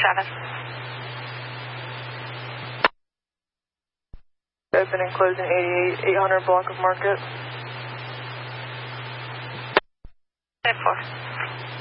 Open and closing 88, 800 block of Market. 10-4.